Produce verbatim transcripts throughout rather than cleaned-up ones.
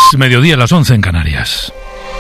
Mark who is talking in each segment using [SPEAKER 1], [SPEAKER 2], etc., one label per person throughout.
[SPEAKER 1] mediodía, las once en Canarias.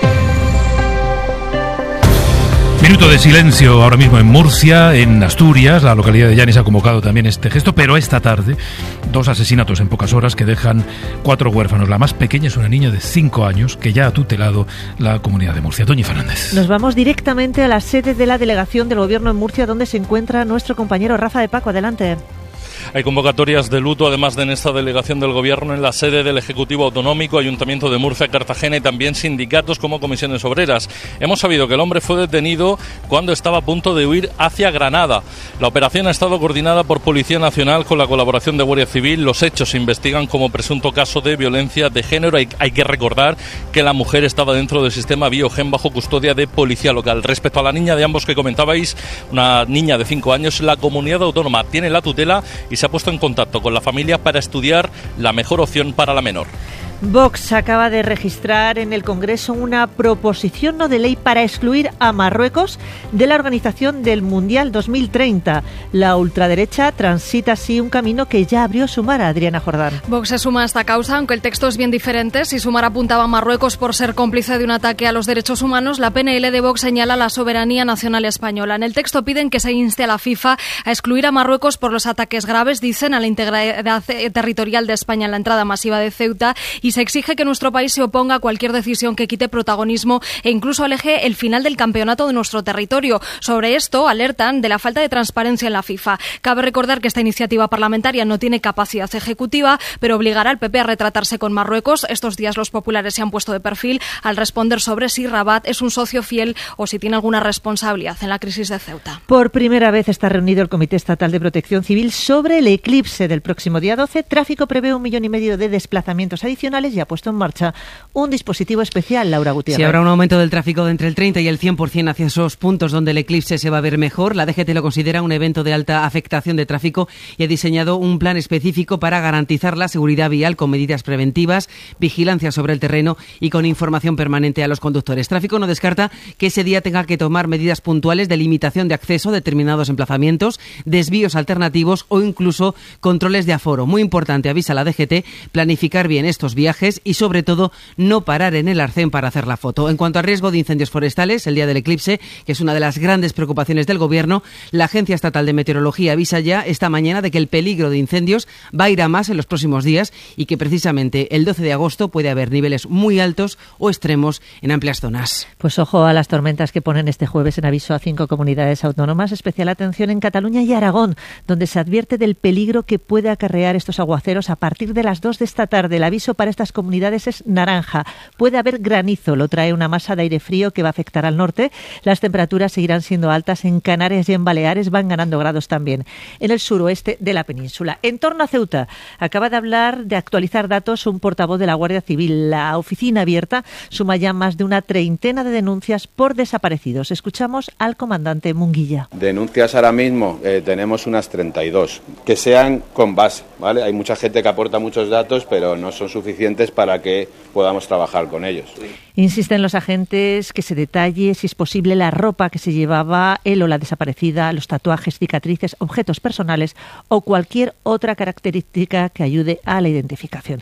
[SPEAKER 1] Minuto de silencio ahora mismo en Murcia, en Asturias. La localidad de Llanes ha convocado también este gesto, pero esta tarde dos asesinatos en pocas horas que dejan cuatro huérfanos. La más pequeña es una niña de cinco años que ya ha tutelado la Comunidad de Murcia. Toñi Fernández.
[SPEAKER 2] Nos vamos directamente a la sede de la delegación del Gobierno en Murcia, donde se encuentra nuestro compañero Rafa de Paco. Adelante.
[SPEAKER 3] Hay convocatorias de luto, además de en esta delegación del Gobierno, en la sede del Ejecutivo Autonómico, Ayuntamiento de Murcia, Cartagena y también sindicatos como comisiones obreras. Hemos sabido que el hombre fue detenido cuando estaba a punto de huir hacia Granada. La operación ha estado coordinada por Policía Nacional con la colaboración de Guardia Civil. Los hechos se investigan como presunto caso de violencia de género. Hay, hay que recordar que la mujer estaba dentro del sistema Biogen bajo custodia de Policía Local. Respecto a la niña de ambos que comentabais, una niña de cinco años, la Comunidad Autónoma tiene la tutela y se ha puesto en contacto con la familia para estudiar la mejor opción para la menor.
[SPEAKER 2] Vox acaba de registrar en el Congreso una proposición no de ley para excluir a Marruecos de la organización del Mundial dos mil treinta. La ultraderecha transita así un camino que ya abrió Sumar. Adriana Jordán.
[SPEAKER 4] Vox se suma a esta causa, aunque el texto es bien diferente. Si Sumar apuntaba a Marruecos por ser cómplice de un ataque a los derechos humanos, la P N L de Vox señala la soberanía nacional española. En el texto piden que se inste a la FIFA a excluir a Marruecos por los ataques graves, dicen, a la integridad territorial de España en la entrada masiva de Ceuta, y se exige que nuestro país se oponga a cualquier decisión que quite protagonismo e incluso aleje el final del campeonato de nuestro territorio. Sobre esto alertan de la falta de transparencia en la FIFA. Cabe recordar que esta iniciativa parlamentaria no tiene capacidad ejecutiva, pero obligará al P P a retratarse con Marruecos. Estos días los populares se han puesto de perfil al responder sobre si Rabat es un socio fiel o si tiene alguna responsabilidad en la crisis de Ceuta.
[SPEAKER 2] Por primera vez está reunido el Comité Estatal de Protección Civil sobre el eclipse del próximo día doce. Tráfico prevé un millón y medio de desplazamientos adicionales y ha puesto en marcha un dispositivo especial. Laura Gutiérrez.
[SPEAKER 5] Si habrá un aumento del tráfico de entre el treinta y el cien por ciento hacia esos puntos donde el eclipse se va a ver mejor. La D G T lo considera un evento de alta afectación de tráfico y ha diseñado un plan específico para garantizar la seguridad vial con medidas preventivas, vigilancia sobre el terreno y con información permanente a los conductores. Tráfico no descarta que ese día tenga que tomar medidas puntuales de limitación de acceso a determinados emplazamientos, desvíos alternativos o incluso controles de aforo. Muy importante, avisa la D G T, planificar bien estos viajes y sobre todo no parar en el arcén para hacer la foto. En cuanto al riesgo de incendios forestales, el día del eclipse, que es una de las grandes preocupaciones del Gobierno, la Agencia Estatal de Meteorología avisa ya esta mañana de que el peligro de incendios va a ir a más en los próximos días y que precisamente el doce de agosto puede haber niveles muy altos o extremos en amplias zonas.
[SPEAKER 2] Pues ojo a las tormentas que ponen este jueves en aviso a cinco comunidades autónomas. Especial atención en Cataluña y Aragón, donde se advierte del peligro que puede acarrear estos aguaceros a partir de las dos de esta tarde. El aviso para estas comunidades es naranja. Puede haber granizo, lo trae una masa de aire frío que va a afectar al norte. Las temperaturas seguirán siendo altas en Canarias y en Baleares, van ganando grados también en el suroeste de la península. En torno a Ceuta, acaba de hablar de actualizar datos un portavoz de la Guardia Civil. La oficina abierta suma ya más de una treintena de denuncias por desaparecidos. Escuchamos al comandante Munguilla.
[SPEAKER 6] Denuncias ahora mismo eh, tenemos unas treinta y dos, que sean con base, ¿vale? Hay mucha gente que aporta muchos datos, pero no son suficientes para que podamos trabajar con ellos.
[SPEAKER 2] Insisten los agentes que se detalle, si es posible, la ropa que se llevaba él o la desaparecida, los tatuajes, cicatrices, objetos personales o cualquier otra característica que ayude a la identificación.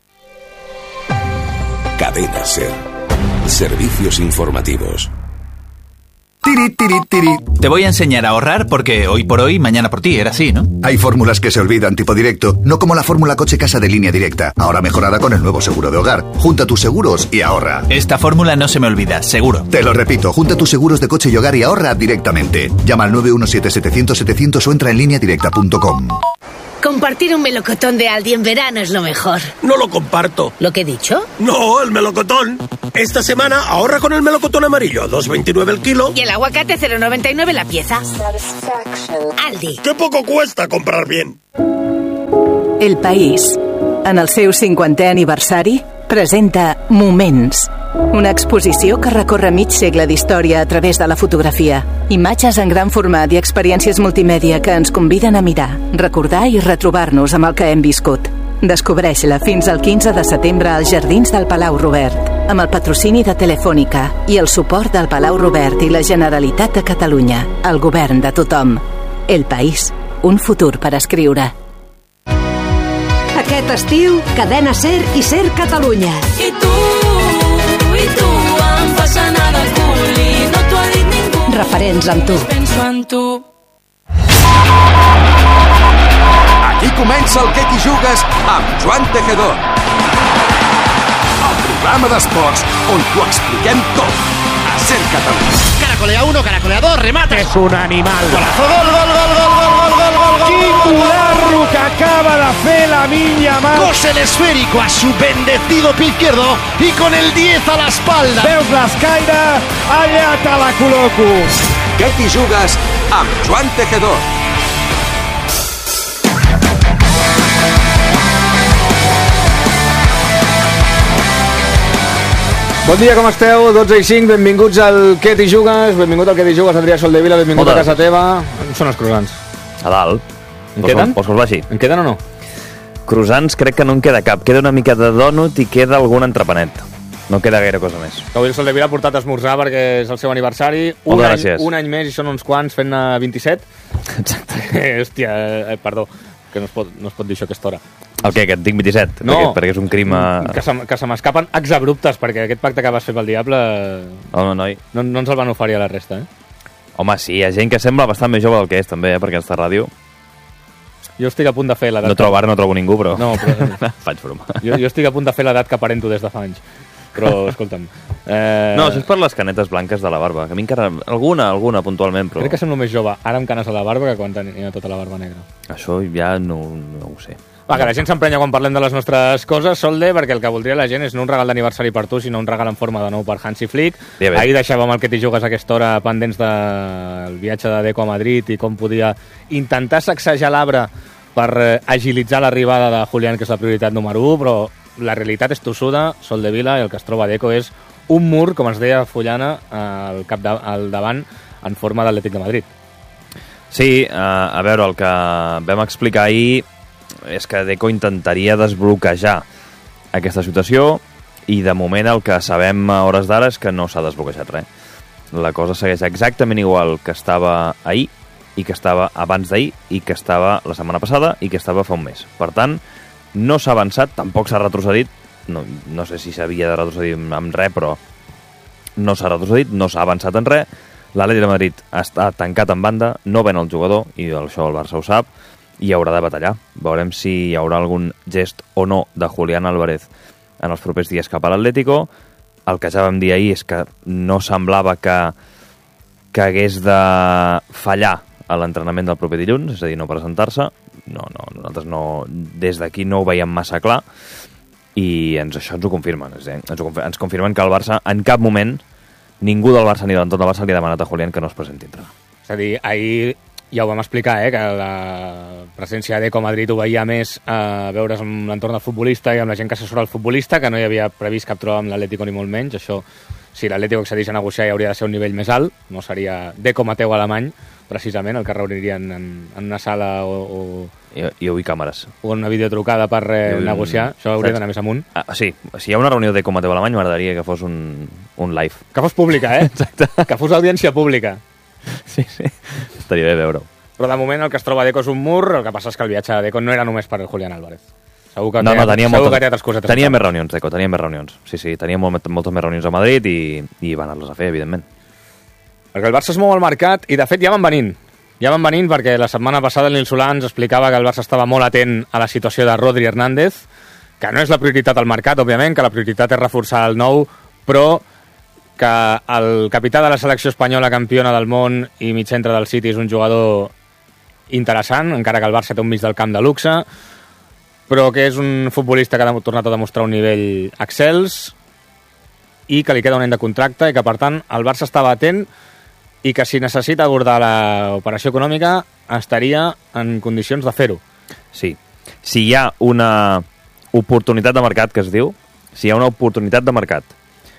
[SPEAKER 7] Cadena SER. Servicios informativos.
[SPEAKER 8] Tiri, tiri, tiri.
[SPEAKER 9] Te voy a enseñar a ahorrar porque hoy por hoy, mañana por ti, era así, ¿no?
[SPEAKER 8] Hay fórmulas que se olvidan tipo directo, no como la fórmula coche-casa de Línea Directa, ahora mejorada con el nuevo seguro de hogar. Junta tus seguros y ahorra.
[SPEAKER 9] Esta fórmula no se me olvida, seguro.
[SPEAKER 8] Te lo repito, junta tus seguros de coche y hogar y ahorra directamente. Llama al nueve uno siete setecientos setecientos o entra en línea directa punto com.
[SPEAKER 10] Compartir un melocotón de Aldi en verano es lo mejor.
[SPEAKER 11] No lo comparto.
[SPEAKER 10] ¿Lo que he dicho?
[SPEAKER 11] No, el melocotón. Esta semana ahorra con el melocotón amarillo, dos veintinueve el kilo.
[SPEAKER 10] Y el aguacate cero noventa y nueve la pieza. Aldi.
[SPEAKER 11] ¡Qué poco cuesta comprar bien!
[SPEAKER 12] El País, en el seu cinquantè aniversari, presenta Moments, una exposició que recorre mig segle d'història a través de la fotografia. Imatges en gran format i experiències multimèdia que ens conviden a mirar, recordar i retrobar-nos amb el que hem viscut. Descobreix-la fins al quinze de setembre als Jardins del Palau Robert, amb el patrocini de Telefònica i el suport del Palau Robert i la Generalitat de Catalunya, el govern de tothom. El País, un futur per escriure.
[SPEAKER 13] Aquest estiu, Cadena SER i SER Catalunya.
[SPEAKER 14] I tu
[SPEAKER 13] tu em fas anar de cul i no t'ho ha dit ningú.
[SPEAKER 12] Referents amb tu.
[SPEAKER 13] Penso en tu.
[SPEAKER 7] Aquí comença el Que t'hi jugues amb Joan Tejedor. El programa d'esports on t'ho expliquem tot. A Ser Catalunya.
[SPEAKER 14] Caracolea uno, caracolea dos, remate.
[SPEAKER 15] És un animal.
[SPEAKER 14] Golazo, gol, gol, gol, gol, gol, gol, gol, gol, gol.
[SPEAKER 15] Quin golazo que acaba de fer Lamine Yamal.
[SPEAKER 14] Cose el esférico a su bendecido pie izquierdo y con el diez a la espalda.
[SPEAKER 15] Veus l'escaire? Allà te la col·loco.
[SPEAKER 7] Que t'hi jugues amb Joan Tejedor.
[SPEAKER 16] Bon dia, com esteu? dotze i cinc, benvinguts al Que t'hi jugues. Benvingut al Que t'hi jugues, Adrià Soldevila, benvingut Moltes. a casa teva. On són els croissants?
[SPEAKER 17] A dalt.
[SPEAKER 16] En queden?
[SPEAKER 17] Vols que els vagi?
[SPEAKER 16] En queden o no?
[SPEAKER 17] Croissants crec que no en queda cap. Queda una mica de dònut i queda algun entrepanet. No queda gaire cosa més.
[SPEAKER 16] Avui el Soldevila ha portat a esmorzar perquè és el seu aniversari. Un
[SPEAKER 17] Moltes
[SPEAKER 16] any,
[SPEAKER 17] gràcies.
[SPEAKER 16] Un any més i són uns quants, fent-ne vint-i-set.
[SPEAKER 17] Exacte.
[SPEAKER 16] Hòstia, eh, perdó, que no es pot, no es pot dir això a aquesta hora.
[SPEAKER 17] El què, que et dic vint-i-set?
[SPEAKER 16] No,
[SPEAKER 17] perquè, perquè és un crim... A...
[SPEAKER 16] Que se, que se m'escapen exabruptes, perquè aquest pacte que vas fer pel diable...
[SPEAKER 17] Home, noi.
[SPEAKER 16] No, no ens el van oferir a la resta, eh?
[SPEAKER 17] Home, sí, hi ha gent que sembla bastant més jove del que és, també, eh, perquè està a ràdio.
[SPEAKER 16] Jo estic a punt de fer l'edat...
[SPEAKER 17] No trobo ara, no trobo ningú, però...
[SPEAKER 16] No, però...
[SPEAKER 17] Faig broma.
[SPEAKER 16] Jo, jo estic a punt de fer l'edat que aparento des de fa anys. Però, escolta'm... Eh...
[SPEAKER 17] No, això és per les canetes blanques de la barba, que a mi encara... Alguna, alguna, puntualment, però...
[SPEAKER 16] Crec que semblo més jove ara amb canes a la barba que quan tenia tota la barba negra.
[SPEAKER 17] Això ja no, no ho sé.
[SPEAKER 16] Va, que la gent s'emprenya quan parlem de les nostres coses, Solde, perquè el que voldria la gent és no un regal d'aniversari per tu, sinó un regal en forma de nou per Hansi Flick.
[SPEAKER 17] Ja
[SPEAKER 16] Ahir deixàvem el Que t'hi jugues a aquesta hora pendents del viatge de Deco a Madrid i com podia intentar sacsejar l'arbre per agilitzar l'arribada de Julián, que és la prioritat número u, però la realitat és tossuda, Soldevila, i el que es troba a Deco és un mur, com ens deia Fullana, al, cap de, al davant, en forma d'Atlètic de Madrid.
[SPEAKER 17] Sí, uh, a veure, el que vam explicar ahir és que Deco intentaria desbloquejar aquesta situació i de moment el que sabem a hores d'ara és que no s'ha desbloquejat res. La cosa segueix exactament igual que estava ahir i que estava abans d'ahir i que estava la setmana passada i que estava fa un mes. Per tant, no s'ha avançat, tampoc s'ha retrocedit, no, no sé si s'havia de retrocedir amb res, però no s'ha retrocedit, no s'ha avançat en res. L'Atlètic de Madrid està tancat en banda, no ven el jugador, i això el Barça ho sap, i haurà de batallar. Veurem si hi haurà algun gest o no de Julián Álvarez en els propers dies cap a l'Atlético. El que ja vam dir ahir és que no semblava que, que hagués de fallar a l'entrenament del proper dilluns, és a dir, no presentar-se. No, no, nosaltres no, des d'aquí no ho veiem massa clar i ens, això ens ho confirmen. És dir, ens, ho, ens confirmen que el Barça en cap moment, ningú del Barça ni de l'entorn del Barça li ha demanat a Julián que no es presenti a entrenar.
[SPEAKER 16] És a dir, ahir ja ho vam explicar, eh, que la presència de Deco a Madrid ho veia més a veure's amb l'entorn del futbolista i amb la gent que assessora el futbolista, que no hi havia previst cap troba amb l'Atlético ni molt menys. Això, si l'Atlético accedeix a negociar, hi hauria de ser un nivell més alt, no seria Deco Mateu alemany, precisament, el que reunirien en, en una sala o, o...
[SPEAKER 17] I, i vull càmeres.
[SPEAKER 16] O una videotrucada per eh, vull... negociar. Això hauria d'anar més amunt.
[SPEAKER 17] Ah, sí, si hi ha una reunió de Deco Mateu alemany, m'agradaria que fos un, un live.
[SPEAKER 16] Que fos pública, eh?
[SPEAKER 17] Exacte.
[SPEAKER 16] Que fos audiència pública.
[SPEAKER 17] Sí, sí. Estaria bé veure-ho.
[SPEAKER 16] Però de moment el que es troba a Deco és un mur, el que passa és que el viatge de Deco no era només per el Julián Álvarez. Segur que
[SPEAKER 17] no,
[SPEAKER 16] té,
[SPEAKER 17] no, tenia,
[SPEAKER 16] segur
[SPEAKER 17] moltes,
[SPEAKER 16] que té altres cosetes.
[SPEAKER 17] Tenia més reunions, Deco, tenia més reunions. Sí, sí, tenia molt, moltes més reunions a Madrid i, i van anar-les a fer, evidentment.
[SPEAKER 16] Perquè el Barça es mou al mercat i, de fet, ja van venint. Ja van venint perquè la setmana passada el Nil Solà ens explicava que el Barça estava molt atent a la situació de Rodri Hernández, que no és la prioritat al mercat, òbviament, que la prioritat és reforçar el nou, però que el capità de la selecció espanyola, campiona del món i mig centre del City, és un jugador interessant, encara que el Barça té un mig del camp de luxe, però que és un futbolista que ha tornat a demostrar un nivell excels i que li queda un any de contracte i que, per tant, el Barça estava atent i que si necessita abordar l'operació econòmica estaria en condicions de fer-ho.
[SPEAKER 17] Sí. Si hi ha una oportunitat de mercat, que es diu, si hi ha una oportunitat de mercat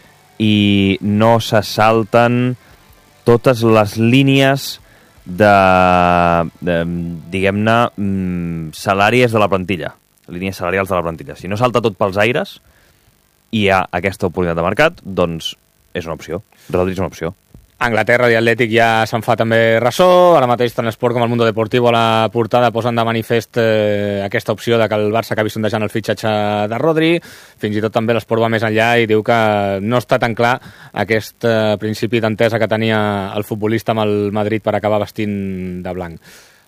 [SPEAKER 17] i no se salten totes les línies de, de diguem-ne, salàries de la plantilla, línies salarials de la plantilla. Si no salta tot pels aires i hi ha aquesta oportunitat de mercat, doncs és una opció. Rodri és una opció.
[SPEAKER 16] Anglaterra i Atlètic ja se'n fa també ressò, ara mateix tant l'Esport com el Mundo Deportivo a la portada posen de manifest eh, aquesta opció de que el Barça acabi sondejant el fitxatge de Rodri, fins i tot també l'Esport va més enllà i diu que no està tan clar aquest eh, principi d'entesa que tenia el futbolista amb el Madrid per acabar vestint de blanc.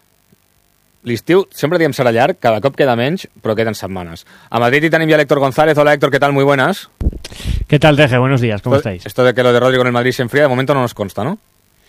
[SPEAKER 16] L'estiu, sempre diem serà llarg, cada cop queda menys, però queden setmanes. A Madrid y tenim ya a Héctor González. Hola Héctor, ¿qué tal? Muy buenas.
[SPEAKER 18] ¿Qué tal, Teje? Buenos días, ¿cómo
[SPEAKER 16] esto,
[SPEAKER 18] estáis?
[SPEAKER 16] Esto de que lo de Rodri con el Madrid se enfría, de momento no nos consta, ¿no?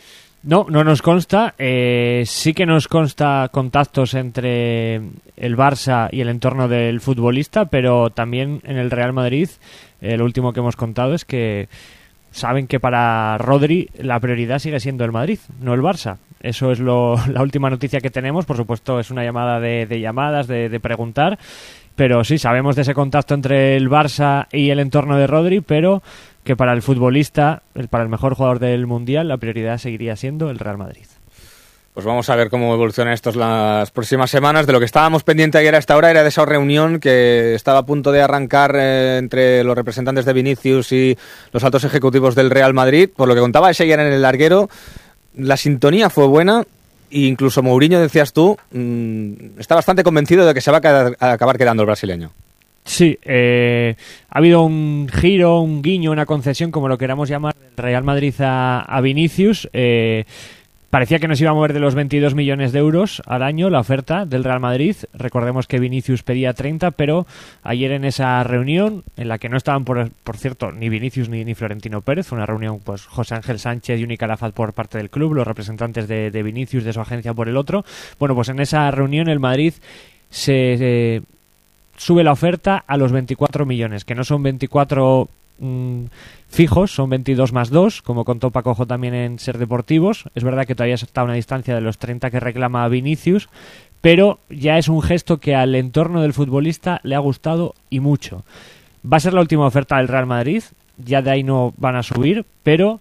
[SPEAKER 18] No, no nos consta. Eh, sí que nos consta contactos entre el Barça y el entorno del futbolista, pero también en el Real Madrid, eh, lo último que hemos contado es que saben que para Rodri la prioridad sigue siendo el Madrid, no el Barça. Eso es lo, la última noticia que tenemos. Por supuesto, es una llamada de, de llamadas, de, de preguntar. Pero sí, sabemos de ese contacto entre el Barça y el entorno de Rodri, pero que para el futbolista, para el mejor jugador del Mundial, la prioridad seguiría siendo el Real Madrid.
[SPEAKER 16] Pues vamos a ver cómo evoluciona esto las próximas semanas. De lo que estábamos pendientes ayer a esta hora era de esa reunión que estaba a punto de arrancar eh, entre los representantes de Vinicius y los altos ejecutivos del Real Madrid. Por lo que contaba ese ayer en el larguero, la sintonía fue buena. E incluso Mourinho, decías tú, mmm, está bastante convencido de que se va a, quedar, a acabar quedando el brasileño.
[SPEAKER 18] Sí, eh, ha habido un giro, un guiño, una concesión, como lo queramos llamar, del Real Madrid a, a Vinicius. Eh, parecía que nos iba a mover de los veintidós millones de euros al año la oferta del Real Madrid. Recordemos que Vinicius pedía treinta, pero ayer en esa reunión, en la que no estaban, por, por cierto, ni Vinicius ni, ni Florentino Pérez, fue una reunión, pues José Ángel Sánchez y Uni Calafat por parte del club, los representantes de, de Vinicius, de su agencia por el otro. Bueno, pues en esa reunión el Madrid se... se sube la oferta a los veinticuatro millones, que no son veinticuatro mmm, fijos, son veintidós más dos, como contó Pacojo también en Ser Deportivos. Es verdad que todavía está a una distancia de los treinta que reclama Vinicius, pero ya es un gesto que al entorno del futbolista le ha gustado y mucho. Va a ser la última oferta del Real Madrid, ya de ahí no van a subir, pero...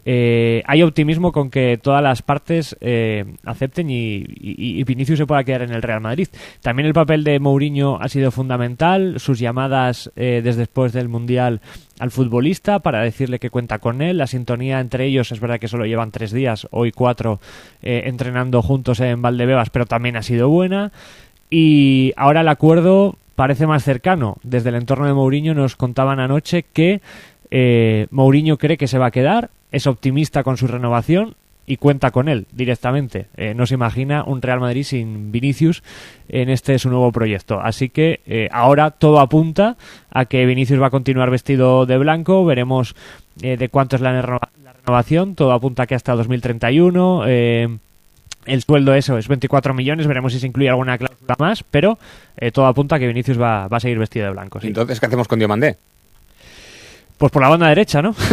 [SPEAKER 18] Eh, hay optimismo con que todas las partes eh, acepten y, y, y Vinicius se pueda quedar en el Real Madrid. También el papel de Mourinho ha sido fundamental, sus llamadas eh, desde después del Mundial al futbolista para decirle que cuenta con él, la sintonía entre ellos, es verdad que solo llevan tres días, hoy cuatro, eh, entrenando juntos en Valdebebas, pero también ha sido buena, y ahora el acuerdo parece más cercano. Desde el entorno de Mourinho nos contaban anoche que eh, Mourinho cree que se va a quedar, es optimista con su renovación y cuenta con él directamente. Eh, no se imagina un Real Madrid sin Vinicius en este su nuevo proyecto. Así que eh, ahora todo apunta a que Vinicius va a continuar vestido de blanco. Veremos eh, de cuánto es la, renova- la renovación. Todo apunta a que hasta dos mil treinta y uno. Eh, el sueldo eso es veinticuatro millones. Veremos si se incluye alguna cláusula más. Pero eh, todo apunta a que Vinicius va, va a seguir vestido de blanco. ¿Sí?
[SPEAKER 16] Entonces, ¿qué hacemos con Diomandé?
[SPEAKER 18] Pues por la banda derecha, ¿no?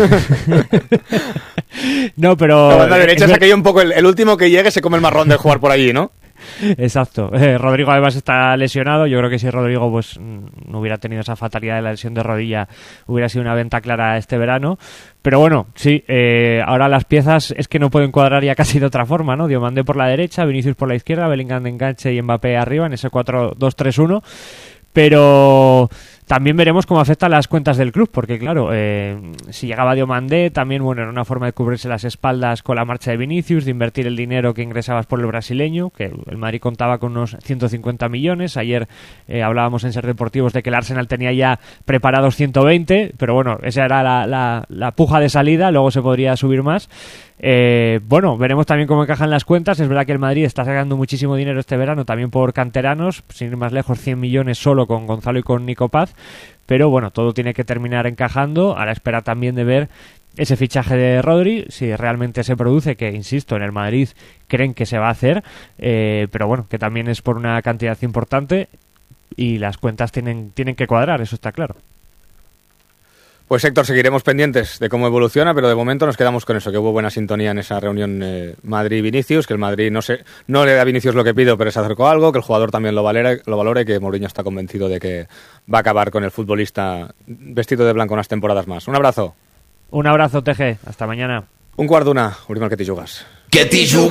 [SPEAKER 18] No, pero...
[SPEAKER 16] La banda derecha es, es aquello un poco, el, el último que llegue se come el marrón de jugar por allí, ¿no?
[SPEAKER 18] Exacto. Eh, Rodrigo además está lesionado. Yo creo que si Rodrigo pues no hubiera tenido esa fatalidad de la lesión de rodilla, hubiera sido una venta clara este verano. Pero bueno, sí, eh, ahora las piezas es que no pueden cuadrar ya casi de otra forma, ¿no? Diomandé por la derecha, Vinicius por la izquierda, Bellingham de enganche y Mbappé arriba en ese cuatro dos tres uno. Pero también veremos cómo afectan las cuentas del club, porque claro, eh, si llegaba Diomandé, también bueno, era una forma de cubrirse las espaldas con la marcha de Vinicius, de invertir el dinero que ingresabas por el brasileño, que el Madrid contaba con unos ciento cincuenta millones. Ayer eh, hablábamos en Ser Deportivos de que el Arsenal tenía ya preparados ciento veinte, pero bueno, esa era la, la, la puja de salida, luego se podría subir más. Eh, bueno, veremos también cómo encajan las cuentas. Es verdad que el Madrid está sacando muchísimo dinero este verano, también por canteranos, sin ir más lejos, cien millones solo con Gonzalo y con Nico Paz, pero bueno, todo tiene que terminar encajando a la espera también de ver ese fichaje de Rodri, si realmente se produce, que insisto, en el Madrid creen que se va a hacer, eh, pero bueno, que también es por una cantidad importante y las cuentas tienen, tienen que cuadrar, eso está claro.
[SPEAKER 16] Pues Héctor, seguiremos pendientes de cómo evoluciona, pero de momento nos quedamos con eso, que hubo buena sintonía en esa reunión eh, Madrid-Vinicius, que el Madrid no se, no le da a Vinicius lo que pido, pero se acercó a algo, que el jugador también lo valore, lo valore, que Mourinho está convencido de que va a acabar con el futbolista vestido de blanco unas temporadas más. Un abrazo.
[SPEAKER 18] Un abrazo, T G. Hasta mañana.
[SPEAKER 16] Un quart d'una. Obrim el Que t'hi jugues.
[SPEAKER 7] Que t'hi jugues.